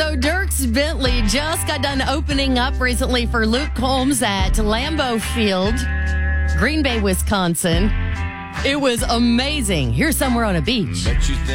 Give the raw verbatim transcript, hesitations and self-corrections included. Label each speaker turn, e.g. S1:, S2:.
S1: So Dierks Bentley just got done opening up recently for Luke Combs at Lambeau Field, Green Bay, Wisconsin. It was amazing. Here's somewhere on a beach.